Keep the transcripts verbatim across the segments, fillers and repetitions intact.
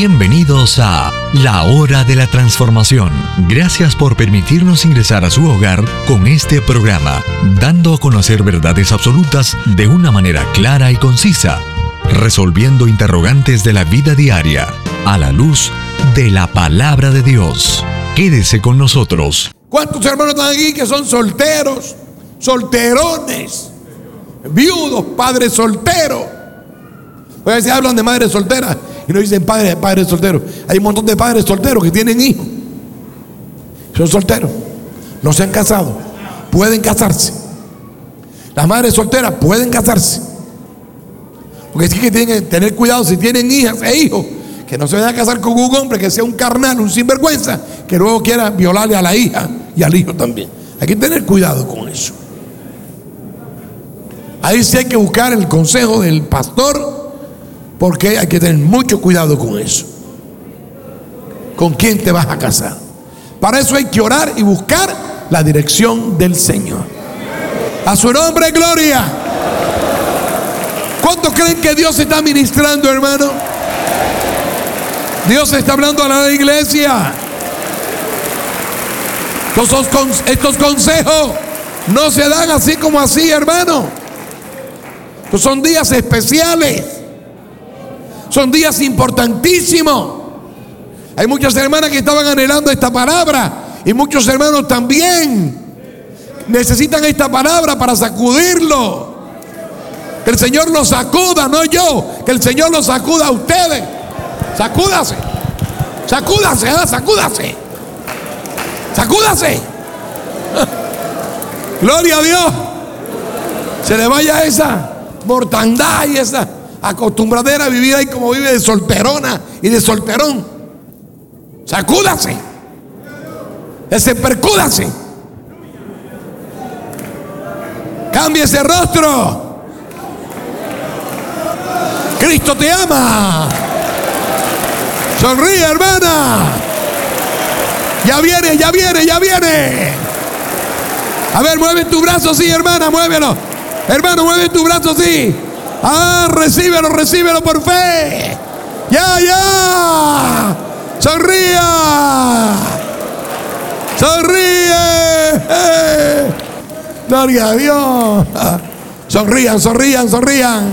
Bienvenidos a La Hora de la Transformación. Gracias por permitirnos ingresar a su hogar con este programa, dando a conocer verdades absolutas de una manera clara y concisa, resolviendo interrogantes de la vida diaria a la luz de la Palabra de Dios. Quédese con nosotros. ¿Cuántos hermanos están aquí que son solteros, solterones, viudos, padres solteros? A veces hablan de madres solteras y no dicen padres, padres solteros. Hay un montón de padres solteros que tienen hijos, son solteros, no se han casado, pueden casarse. Las madres solteras pueden casarse, porque sí que tienen que tener cuidado si tienen hijas e hijos, que no se vayan a casar con un hombre que sea un carnal, un sinvergüenza, que luego quiera violarle a la hija y al hijo también. Hay que tener cuidado con eso. Ahí sí hay que buscar el consejo del pastor, porque hay que tener mucho cuidado con eso. ¿Con quién te vas a casar? Para eso hay que orar y buscar la dirección del Señor. A su nombre, gloria. ¿Cuántos creen que Dios está ministrando, hermano? Dios está hablando a la iglesia. Estos, estos consejos no se dan así como así, hermano. Estos son días especiales. Son días importantísimos. Hay muchas hermanas que estaban anhelando esta palabra, y muchos hermanos también necesitan esta palabra para sacudirlo. Que el Señor los sacuda, no yo. Que el Señor los sacuda a ustedes. Sacúdase. Sacúdase, ¿eh? Sacúdase. Sacúdase. Gloria a Dios. Se le vaya esa mortandad y esa acostumbradera a vivir ahí como vive de solterona y de solterón. Sacúdase. Desempercúdase. Cambie ese rostro. Cristo te ama. Sonríe, hermana. Ya viene, ya viene, ya viene. A ver, mueve tu brazo, sí, hermana, muévelo. Hermano, mueve tu brazo, sí. Ah, recíbelo, recíbelo por fe. Ya, ya. Sonría. Sonríe. Eh. Gloria a Dios. Sonrían, sonrían, sonrían.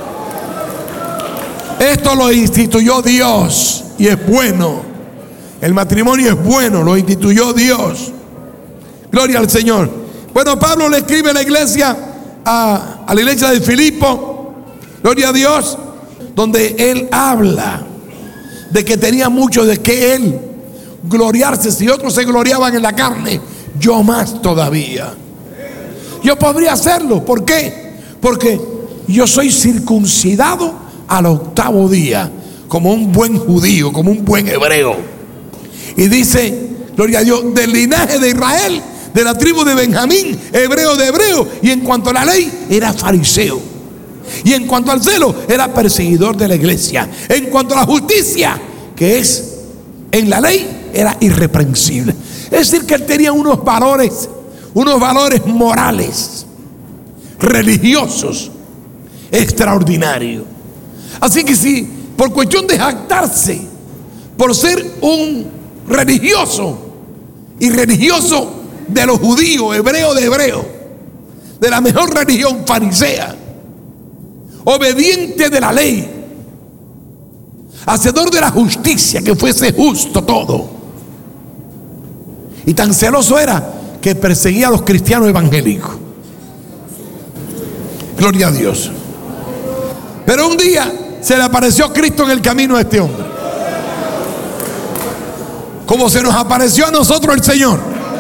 Esto lo instituyó Dios y es bueno. El matrimonio es bueno, lo instituyó Dios. Gloria al Señor. Bueno, Pablo le escribe a la iglesia, a, a la iglesia de Filipo. Gloria a Dios, donde él habla de que tenía mucho de que él gloriarse. Si otros se gloriaban en la carne, yo más todavía. Yo podría hacerlo. ¿Por qué? Porque yo soy circuncidado al octavo día, como un buen judío, como un buen hebreo. Y dice, gloria a Dios, del linaje de Israel, de la tribu de Benjamín, hebreo de hebreo. Y en cuanto a la ley, era fariseo. Y en cuanto al celo, era perseguidor de la iglesia. En cuanto a la justicia, que es en la ley, era irreprensible. Es decir, que él tenía unos valores, unos valores morales, religiosos, extraordinarios. Así que si por cuestión de jactarse, por ser un religioso, y religioso de los judíos, hebreo de hebreo, de la mejor religión farisea, obediente de la ley, hacedor de la justicia, que fuese justo todo, y tan celoso era que perseguía a los cristianos evangélicos. Gloria a Dios. Pero un día se le apareció Cristo en el camino a este hombre, como se nos apareció a nosotros el Señor,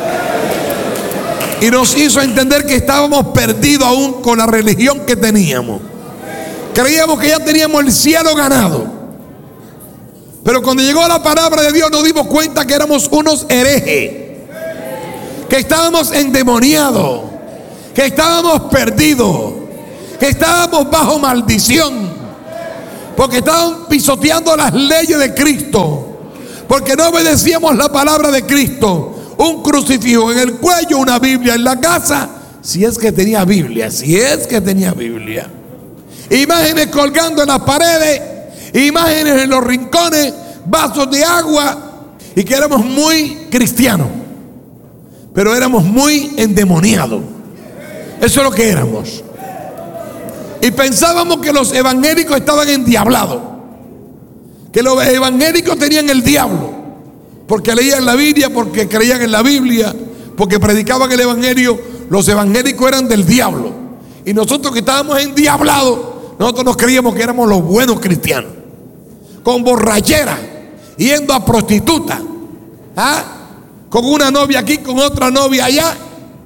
y nos hizo entender que estábamos perdidos aún con la religión que teníamos. Creíamos que ya teníamos el cielo ganado, pero cuando llegó la palabra de Dios nos dimos cuenta que éramos unos herejes, que estábamos endemoniados, que estábamos perdidos, que estábamos bajo maldición, porque estábamos pisoteando las leyes de Cristo, porque no obedecíamos la palabra de Cristo. Un crucifijo en el cuello, una Biblia en la casa, si es que tenía Biblia, si es que tenía Biblia. Imágenes colgando en las paredes, imágenes en los rincones, vasos de agua y que éramos muy cristianos, pero éramos muy endemoniados. Eso es lo que éramos. Y pensábamos que los evangélicos estaban endiablados, que los evangélicos tenían el diablo, porque leían la Biblia, porque creían en la Biblia, porque predicaban el evangelio. Los evangélicos eran del diablo, y nosotros que estábamos endiablados, nosotros nos creíamos que éramos los buenos cristianos, con borrachera, yendo a prostituta, ¿ah? Con una novia aquí, con otra novia allá,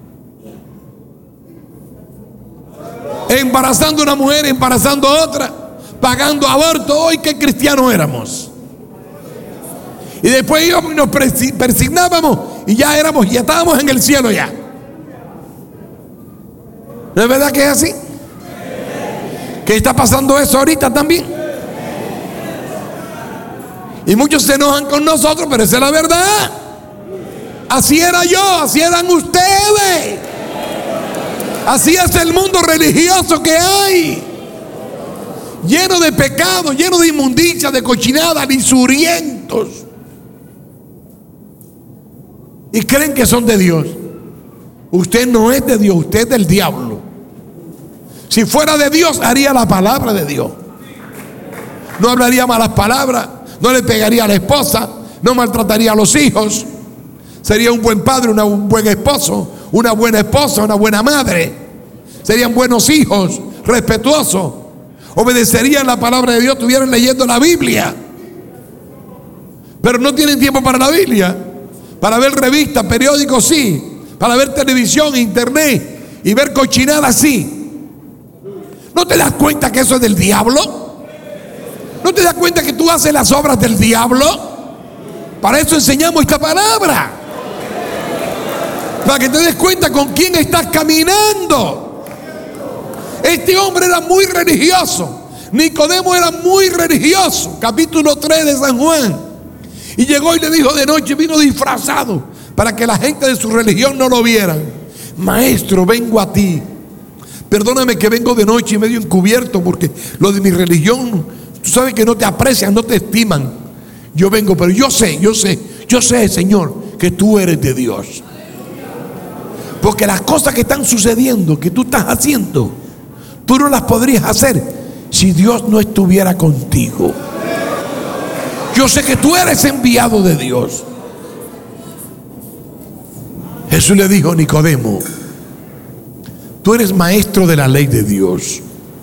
embarazando a una mujer, embarazando a otra, pagando aborto. Hoy qué cristianos éramos. Y después íbamos y nos persignábamos y ya éramos, ya estábamos en el cielo ya. ¿No es verdad que es así? ¿Qué está pasando eso ahorita también? Y muchos se enojan con nosotros, pero esa es la verdad. Así era yo, así eran ustedes. Así es el mundo religioso que hay, lleno de pecado, lleno de inmundicia, de cochinada, lisurientos. Y creen que son de Dios. Usted no es de Dios, usted es del diablo. Si fuera de Dios, haría la palabra de Dios. No hablaría malas palabras, no le pegaría a la esposa, no maltrataría a los hijos. Sería un buen padre, una, un buen esposo, una buena esposa, una buena madre. Serían buenos hijos, respetuosos. Obedecerían la palabra de Dios, estuvieran leyendo la Biblia. Pero no tienen tiempo para la Biblia. Para ver revistas, periódicos, sí. Para ver televisión, internet y ver cochinadas, sí. ¿No te das cuenta que eso es del diablo? ¿No te das cuenta que tú haces las obras del diablo? Para eso enseñamos esta palabra, para que te des cuenta con quién estás caminando. Este hombre era muy religioso. Nicodemo era muy religioso. Capítulo tres de San Juan. Y llegó y le dijo de noche, vino disfrazado para que la gente de su religión no lo vieran. Maestro, vengo a ti. Perdóname que vengo de noche y medio encubierto, porque lo de mi religión, tú sabes que no te aprecian, no te estiman. Yo vengo, pero yo sé, yo sé, yo sé, Señor, que tú eres de Dios. Porque las cosas que están sucediendo, que tú estás haciendo, tú no las podrías hacer si Dios no estuviera contigo. Yo sé que tú eres enviado de Dios. Jesús le dijo a Nicodemo, tú eres maestro de la ley de Dios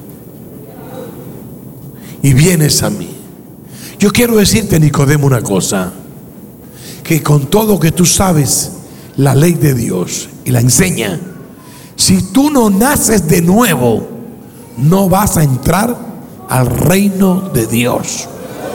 y vienes a mí. Yo quiero decirte, Nicodemo, una cosa, que con todo que tú sabes la ley de Dios y la enseña, si tú no naces de nuevo, no vas a entrar al reino de Dios.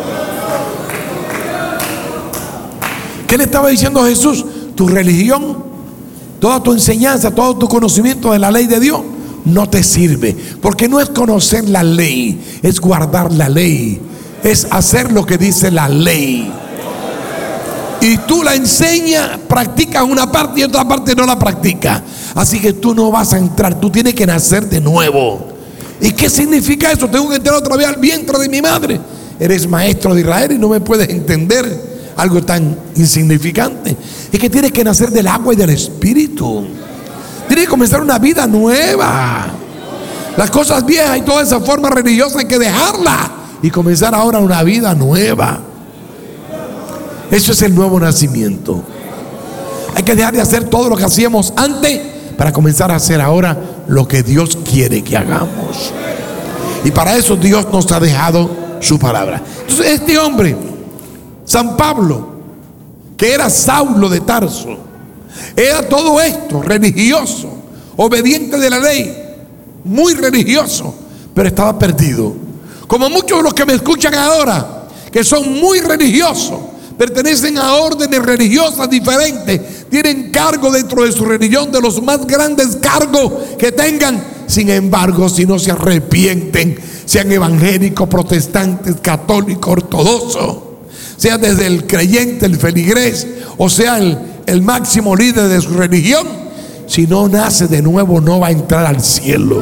¿Qué le estaba diciendo a Jesús? Tu religión, toda tu enseñanza, todo tu conocimiento de la ley de Dios no te sirve, porque no es conocer la ley, es guardar la ley, es hacer lo que dice la ley. Y tú la enseñas, practicas una parte y otra parte no la practicas. Así que tú no vas a entrar, tú tienes que nacer de nuevo. ¿Y qué significa eso? Tengo que entrar otra vez al vientre de mi madre. Eres maestro de Israel y no me puedes entender algo tan insignificante. Es que tienes que nacer del agua y del espíritu. Tienes que comenzar una vida nueva. Las cosas viejas y toda esa forma religiosa hay que dejarla y comenzar ahora una vida nueva. Eso es el nuevo nacimiento. Hay que dejar de hacer todo lo que hacíamos antes para comenzar a hacer ahora lo que Dios quiere que hagamos. Y para eso Dios nos ha dejado su palabra. Entonces este hombre, San Pablo, que era Saulo de Tarso, era todo esto, religioso, obediente de la ley, muy religioso, pero estaba perdido. Como muchos de los que me escuchan ahora, que son muy religiosos, pertenecen a órdenes religiosas diferentes, tienen cargo dentro de su religión de los más grandes cargos que tengan. Sin embargo, si no se arrepienten, sean evangélicos, protestantes, católicos, ortodoxos, sea desde el creyente, el feligrés, o sea el, el máximo líder de su religión, si no nace de nuevo no va a entrar al cielo.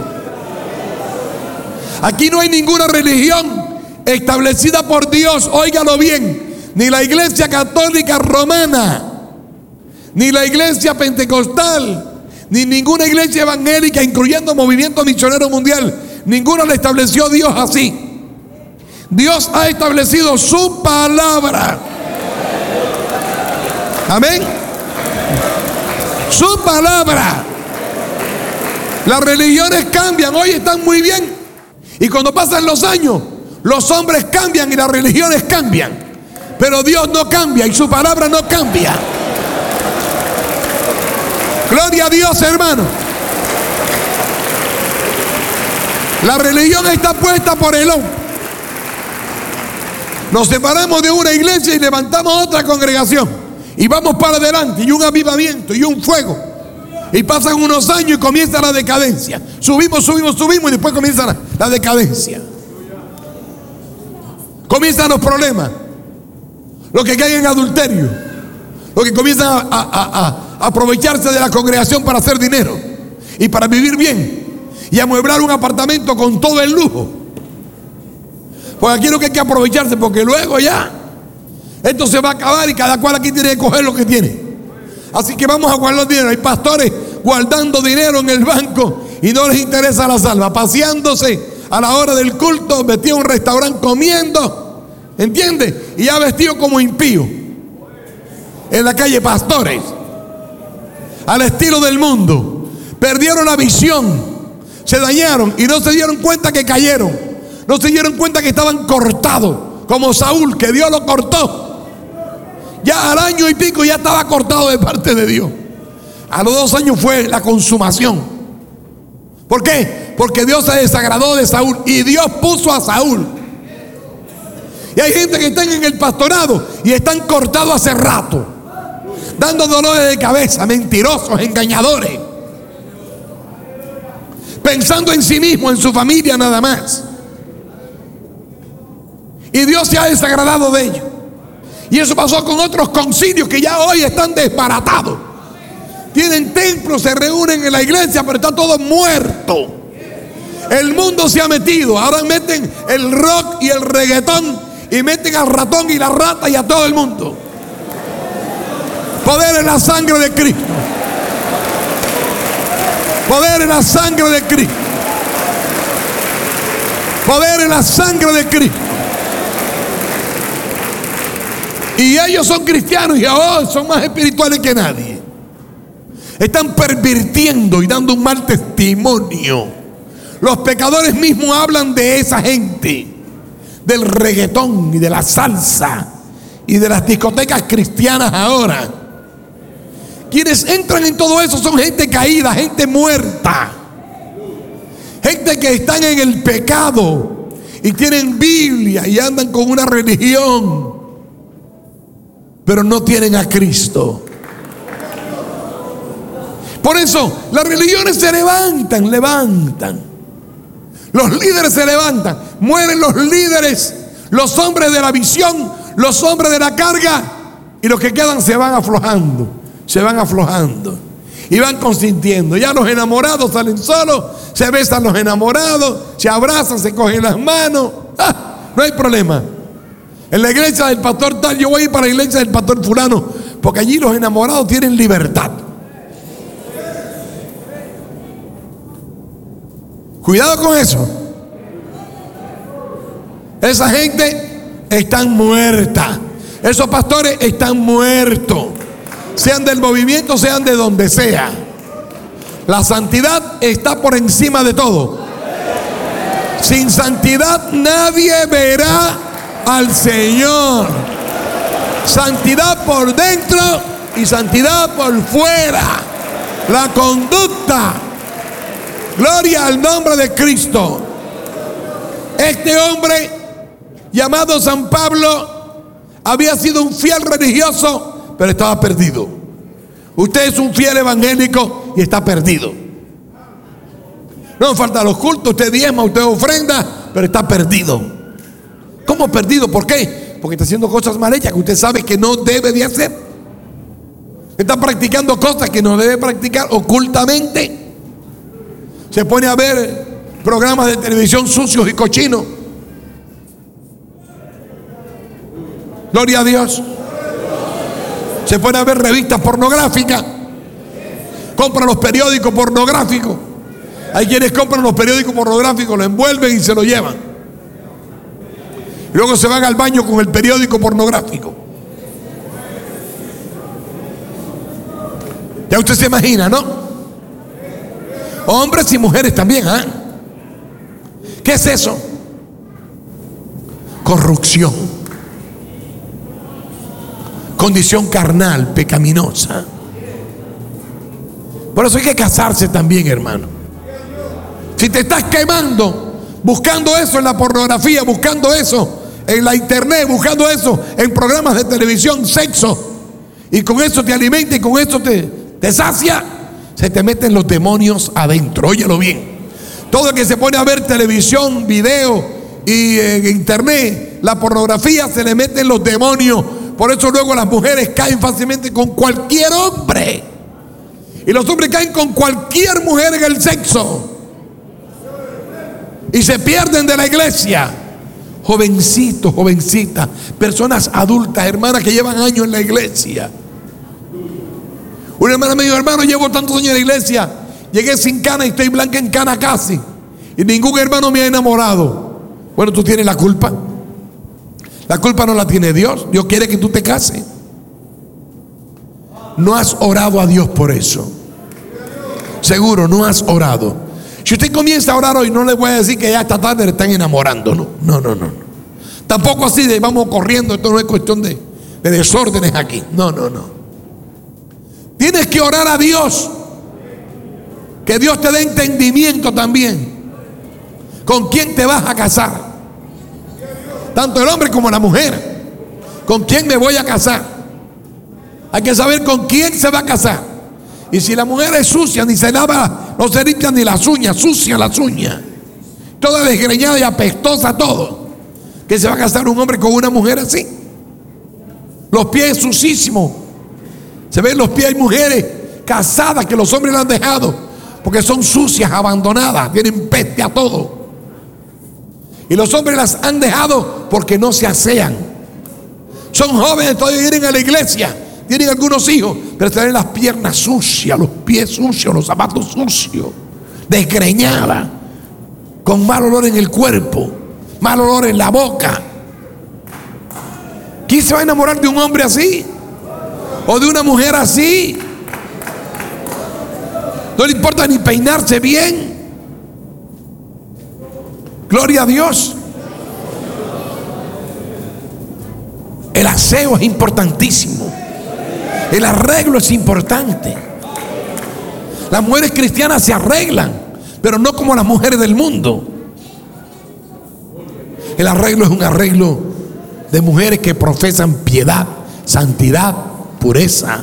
Aquí no hay ninguna religión establecida por Dios, óigalo bien, ni la iglesia católica romana, ni la iglesia pentecostal, ni ninguna iglesia evangélica, incluyendo Movimiento Misionero Mundial, ninguna la estableció Dios así. Dios ha establecido su palabra. Amén. Su palabra. Las religiones cambian, hoy están muy bien. Y cuando pasan los años, los hombres cambian y las religiones cambian. Pero Dios no cambia y su palabra no cambia. Gloria a Dios, hermano. La religión está puesta por el hombre. Nos separamos de una iglesia y levantamos otra congregación. Y vamos para adelante, y un avivamiento, y un fuego. Y pasan unos años y comienza la decadencia. Subimos, subimos, subimos y después comienza la, la decadencia. Comienzan los problemas. Los que caen en adulterio. Los que comienzan a, a, a, a aprovecharse de la congregación para hacer dinero. Y para vivir bien. Y amueblar un apartamento con todo el lujo. Pues aquí lo que hay que aprovecharse, porque luego ya esto se va a acabar y cada cual aquí tiene que coger lo que tiene. Así que vamos a guardar dinero. Hay pastores guardando dinero en el banco y no les interesa la salva, paseándose a la hora del culto, metido en un restaurante comiendo, ¿entiende? Y ya vestido como impío en la calle, pastores al estilo del mundo. Perdieron la visión, se dañaron y no se dieron cuenta que cayeron. No se dieron cuenta que estaban cortados, como Saúl, que Dios lo cortó. Ya al año y pico ya estaba cortado de parte de Dios. A los dos años fue la consumación. ¿Por qué? Porque Dios se desagradó de Saúl y Dios puso a Saúl. Y hay gente que están en el pastorado y están cortados hace rato, dando dolores de cabeza, mentirosos, engañadores, pensando en sí mismo, en su familia nada más. Y Dios se ha desagradado de ellos. Y eso pasó con otros concilios que ya hoy están desbaratados. Tienen templos, se reúnen en la iglesia, pero está todo muerto. El mundo se ha metido. Ahora meten el rock y el reggaetón y meten al ratón y la rata y a todo el mundo. Poder en la sangre de Cristo. Poder en la sangre de Cristo. Poder en la sangre de Cristo. Y ellos son cristianos y oh, son más espirituales que nadie. Están pervirtiendo y dando un mal testimonio. Los pecadores mismos hablan de esa gente, del reggaetón y de la salsa y de las discotecas cristianas ahora. Quienes entran en todo eso son gente caída, gente muerta, gente que están en el pecado y tienen Biblia y andan con una religión, pero no tienen a Cristo. Por eso las religiones se levantan, levantan. Los líderes se levantan, mueren los líderes, los hombres de la visión, los hombres de la carga, y los que quedan se van aflojando, se van aflojando y van consintiendo. Ya los enamorados salen solos, se besan los enamorados, se abrazan, se cogen las manos. ¡Ah! No hay problema. En la iglesia del pastor tal, yo voy a ir para la iglesia del pastor fulano, porque allí los enamorados tienen libertad. Cuidado con eso. Esa gente está muerta. Esos pastores están muertos. Sean del movimiento, sean de donde sea. La santidad está por encima de todo. Sin santidad nadie verá al Señor. Santidad por dentro y santidad por fuera. La conducta. Gloria al nombre de Cristo. Este hombre llamado San Pablo había sido un fiel religioso, pero estaba perdido. Usted es un fiel evangélico y está perdido. No falta los cultos, usted diezma, usted ofrenda, pero está perdido. ¿Cómo perdido? ¿Por qué? Porque está haciendo cosas mal hechas que usted sabe que no debe de hacer. Está practicando cosas que no debe practicar ocultamente. Se pone a ver programas de televisión sucios y cochinos. Gloria a Dios. Se pueden ver revistas pornográficas. Compran los periódicos pornográficos. Hay quienes compran los periódicos pornográficos, lo envuelven y se lo llevan. Y luego se van al baño con el periódico pornográfico. Ya usted se imagina, ¿no? Hombres y mujeres también, ¿ah? ¿eh? ¿Qué es eso? Corrupción. Condición carnal, pecaminosa. Por eso hay que casarse también, hermano. Si te estás quemando buscando eso en la pornografía, buscando eso en la internet, buscando eso en programas de televisión, sexo, y con eso te alimenta y con eso te, te sacia, se te meten los demonios adentro. Óyelo bien. Todo el que se pone a ver televisión, video y en eh, internet, la pornografía, se le meten los demonios. Por eso luego las mujeres caen fácilmente con cualquier hombre. Y los hombres caen con cualquier mujer en el sexo. Y se pierden de la iglesia. Jovencitos, jovencitas, personas adultas, hermanas que llevan años en la iglesia. Una hermana me dijo: hermano, llevo tantos años en la iglesia, llegué sin cana y estoy blanca en cana casi, y ningún hermano me ha enamorado. Bueno, tú tienes la culpa. La culpa no la tiene Dios. Dios quiere que tú te cases. No has orado a Dios por eso. Seguro, no has orado. Si usted comienza a orar hoy, no le voy a decir que ya esta tarde le están enamorando. No, no, no, no. Tampoco así de vamos corriendo. Esto no es cuestión de, de desórdenes aquí. No, no, no. Tienes que orar a Dios. Que Dios te dé entendimiento también. ¿Con quién te vas a casar? Tanto el hombre como la mujer. ¿Con quién me voy a casar? Hay que saber con quién se va a casar. Y si la mujer es sucia, ni se lava, no se limpian ni las uñas, sucia las uñas, toda desgreñada y apestosa todo, que se va a casar un hombre con una mujer así. Los pies sucísimos. Se ven los pies. Hay mujeres casadas que los hombres la han dejado porque son sucias, abandonadas, tienen peste a todo. Y los hombres las han dejado porque no se asean. Son jóvenes, todavía vienen a la iglesia, tienen algunos hijos, pero tienen las piernas sucias, los pies sucios, los zapatos sucios, desgreñadas, con mal olor en el cuerpo, mal olor en la boca. ¿Quién se va a enamorar de un hombre así? ¿O de una mujer así? No le importa ni peinarse bien. Gloria a Dios. El aseo es importantísimo. El arreglo es importante. Las mujeres cristianas se arreglan, pero no como las mujeres del mundo. El arreglo es un arreglo de mujeres que profesan piedad, santidad, pureza.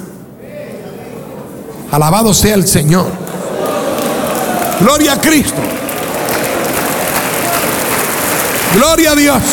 Alabado sea el Señor. Gloria a Cristo. Gloria a Dios.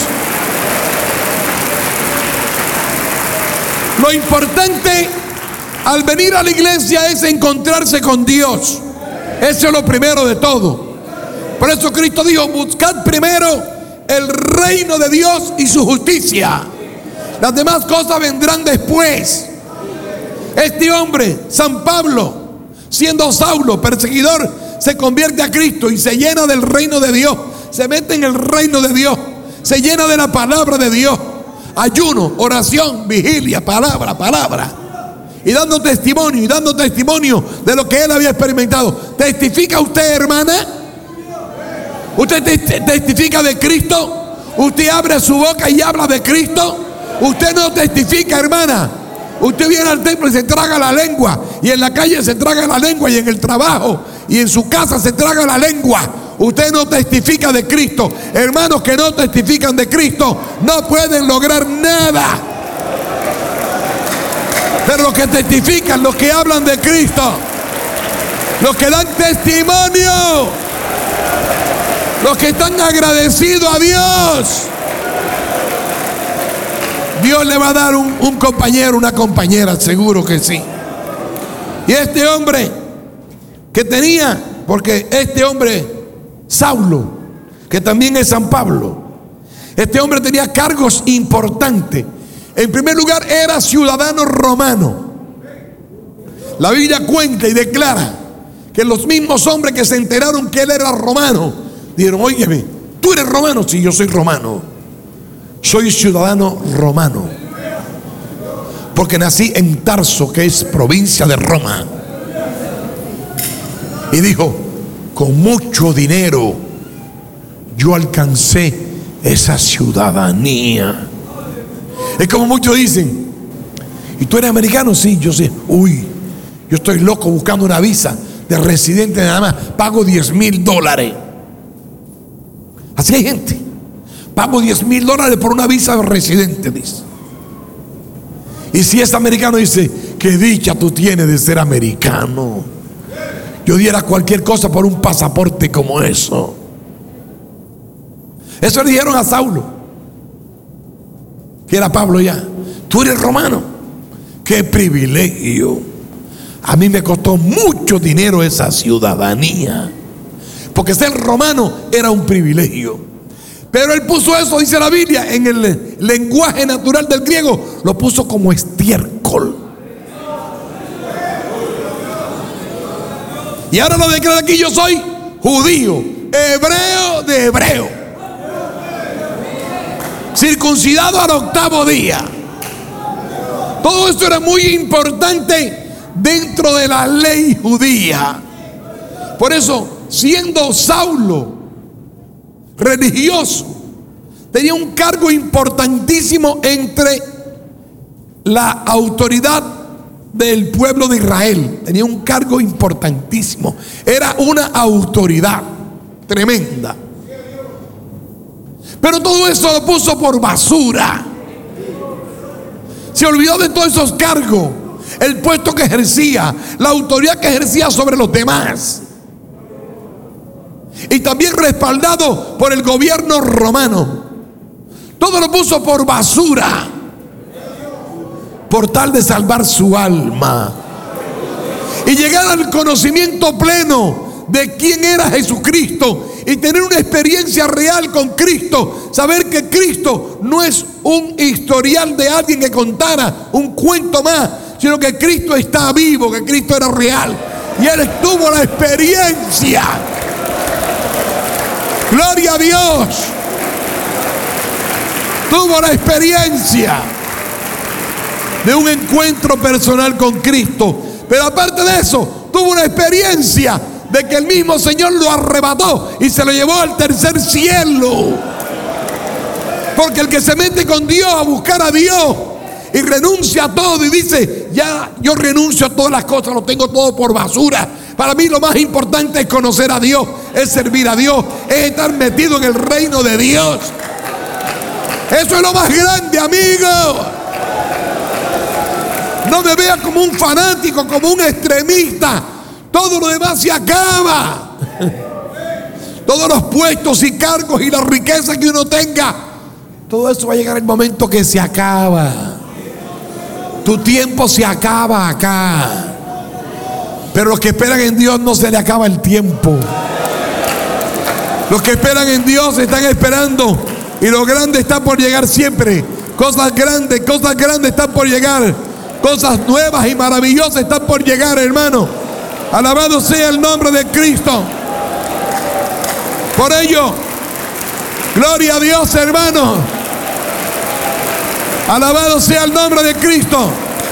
Lo importante al venir a la iglesia es encontrarse con Dios. Eso es lo primero de todo. Por eso Cristo dijo: buscad primero el reino de Dios y su justicia. Las demás cosas vendrán después. Este hombre, San Pablo, siendo Saulo, perseguidor, se convierte a Cristo y se llena del reino de Dios. Se mete en el reino de Dios, se llena de la palabra de Dios. Ayuno, oración, vigilia, palabra, palabra. Y dando testimonio, y dando testimonio de lo que él había experimentado. ¿Testifica usted, hermana? ¿Usted testifica de Cristo? ¿Usted abre su boca y habla de Cristo? ¿Usted no testifica, hermana? Usted viene al templo y se traga la lengua, y en la calle se traga la lengua, y en el trabajo y en su casa se traga la lengua. Usted no testifica de Cristo. Hermanos que no testifican de Cristo no pueden lograr nada. Pero los que testifican, los que hablan de Cristo, los que dan testimonio, los que están agradecidos a Dios, Dios le va a dar un, un compañero, una compañera, seguro que sí. Y este hombre que tenía, porque este hombre Saulo, que también es San Pablo, este hombre tenía cargos importantes En primer lugar, era ciudadano romano. La Biblia cuenta y declara que los mismos hombres que se enteraron que él era romano, dijeron: óyeme, ¿tú eres romano? Sí, yo soy romano. Soy ciudadano romano, porque nací en Tarso, que es provincia de Roma. Y dijo: con mucho dinero yo alcancé esa ciudadanía. Es como muchos dicen: ¿y tú eres americano? Sí, yo sé. Uy, yo estoy loco buscando una visa de residente, nada más pago diez mil dólares. Así hay gente. Pago diez mil dólares por una visa de residente, dice. Y si es americano, dice: qué dicha tú tienes de ser americano. Yo diera cualquier cosa por un pasaporte como eso. Eso le dijeron a Saulo, que era Pablo ya: tú eres romano. Qué privilegio. A mí me costó mucho dinero esa ciudadanía, porque ser romano era un privilegio. Pero él puso eso, dice la Biblia, en el lenguaje natural del griego, lo puso como estiércol. Y ahora lo declara aquí: yo soy judío, hebreo de hebreo, circuncidado al octavo día. Todo esto era muy importante dentro de la ley judía. Por eso, siendo Saulo religioso, tenía un cargo importantísimo entre la autoridad del pueblo de Israel. Tenía un cargo importantísimo. Era una autoridad tremenda. Pero todo eso lo puso por basura. Se olvidó de todos esos cargos, el puesto que ejercía, la autoridad que ejercía sobre los demás. Y también respaldado por el gobierno romano. Todo lo puso por basura, por tal de salvar su alma y llegar al conocimiento pleno de quién era Jesucristo, y tener una experiencia real con Cristo. Saber que Cristo no es un historial de alguien que contara un cuento más, sino que Cristo está vivo, que Cristo era real y él tuvo la experiencia. Gloria a Dios. Tuvo la experiencia de un encuentro personal con Cristo. Pero aparte de eso, tuvo una experiencia de que el mismo Señor lo arrebató y se lo llevó al tercer cielo. Porque el que se mete con Dios a buscar a Dios y renuncia a todo y dice: ya yo renuncio a todas las cosas, lo tengo todo por basura. Para mí lo más importante es conocer a Dios, es servir a Dios, es estar metido en el reino de Dios. Eso es lo más grande, amigo. No me veas como un fanático, como un extremista. Todo lo demás se acaba. Todos los puestos y cargos y la riqueza que uno tenga, todo eso va a llegar el momento que se acaba. Tu tiempo se acaba acá. Pero los que esperan en Dios no se le acaba el tiempo. Los que esperan en Dios están esperando, y lo grande está por llegar siempre. Cosas grandes, cosas grandes están por llegar. Cosas nuevas y maravillosas están por llegar, hermano. Alabado sea el nombre de Cristo. Por ello, gloria a Dios, hermano. Alabado sea el nombre de Cristo.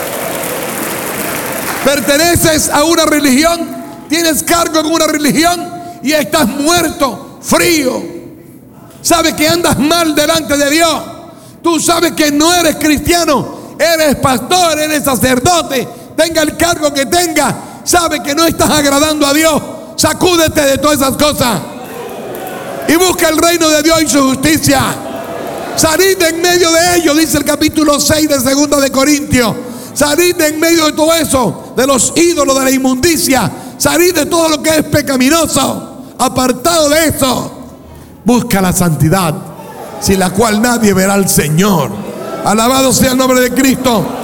Perteneces a una religión, tienes cargo con una religión y estás muerto, frío. Sabes que andas mal delante de Dios. Tú sabes que no eres cristiano, eres pastor, eres sacerdote, tenga el cargo que tenga. Sabes que no estás agradando a Dios. Sacúdete de todas esas cosas y busca el reino de Dios y su justicia. Salid de en medio de ello, dice el capítulo seis de segunda de Corintios. Salid de en medio de todo eso, de los ídolos, de la inmundicia. Salid de todo lo que es pecaminoso. Apartado de eso, busca la santidad, sin la cual nadie verá al Señor. Alabado sea el nombre de Cristo.